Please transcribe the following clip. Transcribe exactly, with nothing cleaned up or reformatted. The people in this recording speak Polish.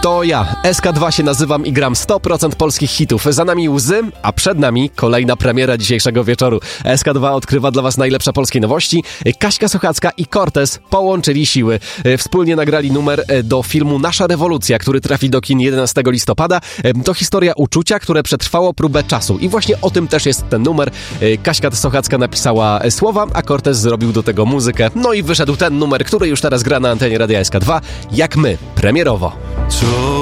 To ja, S K dwa się nazywam i gram sto procent polskich hitów. Za nami Łzy, a przed nami kolejna premiera dzisiejszego wieczoru. S K dwa odkrywa dla was najlepsze polskie nowości. Kaśka Sochacka i Cortez połączyli siły. Wspólnie nagrali numer do filmu Nasza rewolucja, który trafi do kin jedenastego listopada. To historia uczucia, które przetrwało próbę czasu. I właśnie o tym też jest ten numer. Kaśka Sochacka napisała słowa, a Cortez zrobił do tego muzykę. No i wyszedł ten numer, który już teraz gra na antenie Radia S K dwa. Jak my, premierowo. Co